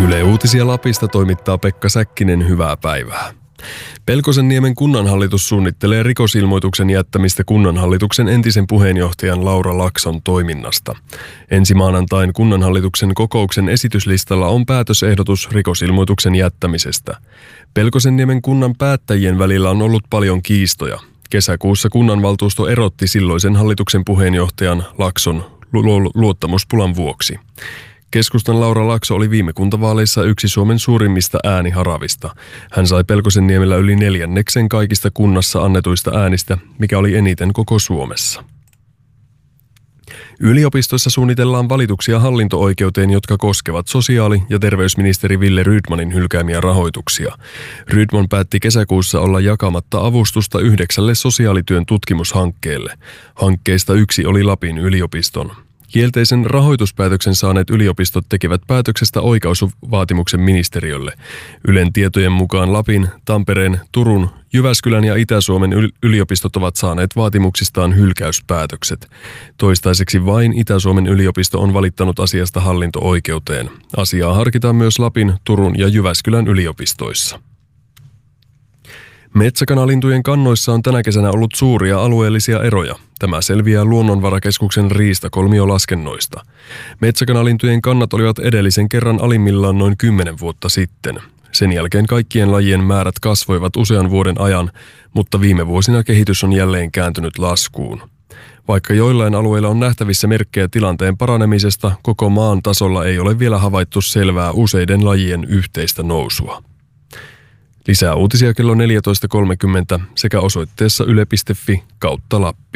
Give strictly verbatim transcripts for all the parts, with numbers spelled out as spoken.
Yle Uutisia Lapista toimittaa Pekka Säkkinen, hyvää päivää. Pelkosenniemen kunnanhallitus suunnittelee rikosilmoituksen jättämistä kunnanhallituksen entisen puheenjohtajan Laura Lakson toiminnasta. Ensi maanantain kunnanhallituksen kokouksen esityslistalla on päätösehdotus rikosilmoituksen jättämisestä. Pelkosenniemen kunnan päättäjien välillä on ollut paljon kiistoja. Kesäkuussa kunnanvaltuusto erotti silloisen hallituksen puheenjohtajan Lakson lu- luottamuspulan vuoksi. Keskustan Laura Lakso oli viime kuntavaaleissa yksi Suomen suurimmista ääniharavista. Hän sai Pelkosenniemellä yli neljänneksen kaikista kunnassa annetuista äänistä, mikä oli eniten koko Suomessa. Yliopistoissa suunnitellaan valituksia hallinto-oikeuteen, jotka koskevat sosiaali- ja terveysministeri Wille Rydmanin hylkäämiä rahoituksia. Rydman päätti kesäkuussa olla jakamatta avustusta yhdeksälle sosiaalityön tutkimushankkeelle. Hankkeista yksi oli Lapin yliopiston. Kielteisen rahoituspäätöksen saaneet yliopistot tekevät päätöksestä oikaisuvaatimuksen ministeriölle. Ylen tietojen mukaan Lapin, Tampereen, Turun, Jyväskylän ja Itä-Suomen yliopistot ovat saaneet vaatimuksistaan hylkäyspäätökset. Toistaiseksi vain Itä-Suomen yliopisto on valittanut asiasta hallinto-oikeuteen. Asiaa harkitaan myös Lapin, Turun ja Jyväskylän yliopistoissa. Metsäkanalintujen kannoissa on tänä kesänä ollut suuria alueellisia eroja. Tämä selviää Luonnonvarakeskuksen riistakolmiolaskennoista. Metsäkanalintujen kannat olivat edellisen kerran alimmillaan noin kymmenen vuotta sitten. Sen jälkeen kaikkien lajien määrät kasvoivat usean vuoden ajan, mutta viime vuosina kehitys on jälleen kääntynyt laskuun. Vaikka joillain alueilla on nähtävissä merkkejä tilanteen paranemisesta, koko maan tasolla ei ole vielä havaittu selvää useiden lajien yhteistä nousua. Lisää uutisia kello neljätoista kolmekymmentä sekä osoitteessa yle piste fi kautta Lappi.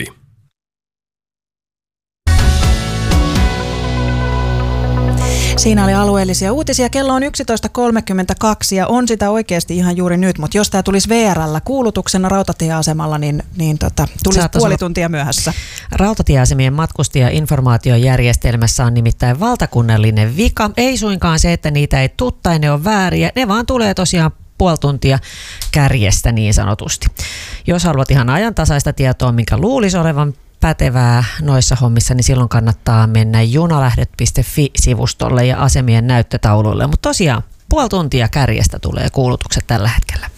Siinä oli alueellisia uutisia. Kello on yksitoista kolmekymmentäkaksi ja on sitä oikeasti ihan juuri nyt, mutta jos tämä tulisi V R:llä kuulutuksena rautatieasemalla, niin, niin tota, tulisi Saattais puoli tuntia myöhässä. Rautatieasemien matkustajainformaatiojärjestelmässä on nimittäin valtakunnallinen vika. Ei suinkaan se, että niitä ei tule tai ne on vääriä. Ne vaan tulee tosiaan puoli tuntia kärjestä niin sanotusti. Jos haluat ihan ajantasaista tietoa, minkä luulisi olevan pätevää noissa hommissa, niin silloin kannattaa mennä junalähdet piste fi-sivustolle ja asemien näyttötauluille. Mutta tosiaan puoli tuntia kärjestä tulee kuulutukset tällä hetkellä.